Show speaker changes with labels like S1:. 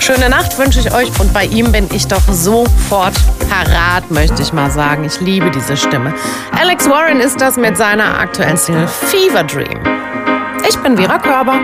S1: Schöne Nacht wünsche ich euch und bei ihm bin ich doch sofort parat, möchte ich mal sagen. Ich liebe diese Stimme. Alex Warren ist das mit seiner aktuellen Single Fever Dream. Ich bin Vera Körber.